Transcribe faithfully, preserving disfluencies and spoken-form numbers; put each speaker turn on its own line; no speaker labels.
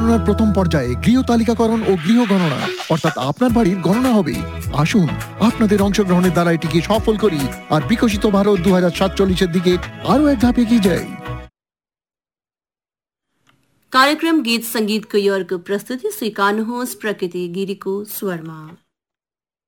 গণনার প্রথম পর্যায়ে গৃহ তালিকাকরণ ও গৃহ গণনা, অর্থাৎ আপনার বাড়ির গণনা হবে। আসুন আপনাদের অংশগ্রহণের দ্বারা এটিকে সফল করি আর বিকশিত ভারত দু হাজার সাতচল্লিশের দিকে আরো এক ধাপ এগিয়ে যাই।
कार्यक्रम गीत संगीत को प्रस्तुति श्री कान्होस प्रकृति गिरी को स्वरमा।